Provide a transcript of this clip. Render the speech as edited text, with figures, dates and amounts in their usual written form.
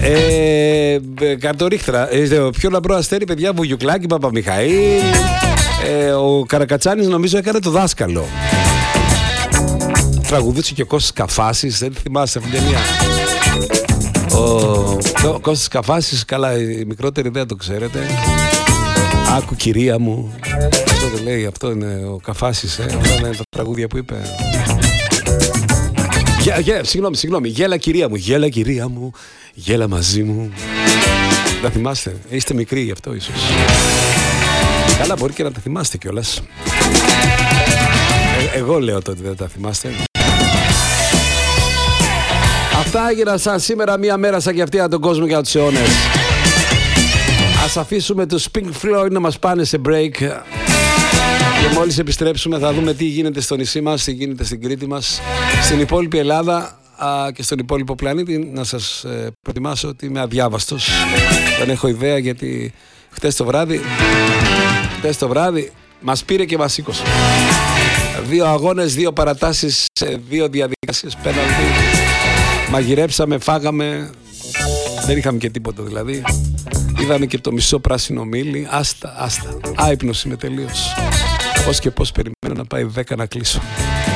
Καρτορίχτρα. Πιο λαμπρό αστέρι, παιδιά, Βουγιουκλάκη, Παπαμιχαήλ. Ο Καρακατσάνης νομίζω έκανε το δάσκαλο. Τραγουδούσε και ο Κώστας Καφάσης, δεν θυμάσαι αυτήν την ταινία. Ο Κώστας Καφάσης, καλά, οι μικρότεροι δεν το ξέρετε. Άκου κυρία μου. Αυτό δεν λέει, αυτό είναι ο Καφάσης, αυτά είναι τα τραγούδια που είπε. Συγγνώμη, γέλα κυρία μου, γέλα κυρία μου, γέλα μαζί μου. Τα θυμάστε, είστε μικροί γι' αυτό ίσως. Καλά, μπορεί και να τα θυμάστε κιόλας. Εγώ λέω το ότι δεν τα θυμάστε. Αυτά έγιναν σαν σήμερα, μία μέρα σαν και αυτή για τον κόσμο και για τους αιώνες. Ας αφήσουμε τους Pink Floyd να μας πάνε σε break. Και μόλις επιστρέψουμε θα δούμε τι γίνεται στο νησί μας, τι γίνεται στην Κρήτη μας, στην υπόλοιπη Ελλάδα και στον υπόλοιπο πλανήτη. Να σας προτιμάσω ότι είμαι αδιάβαστος. Δεν έχω ιδέα γιατί χτες το βράδυ μας πήρε και μας σήκωσε. 2 αγώνες, 2 παρατάσεις, 2 διαδικασίες πέναλτι. Μαγειρέψαμε, φάγαμε. Δεν είχαμε και τίποτα δηλαδή. Είδαμε και το μισό πράσινο μήλι. Άστα. Άυπνος είμαι τελείως. Πώς και πώς περιμένω να πάει 10 να κλείσω.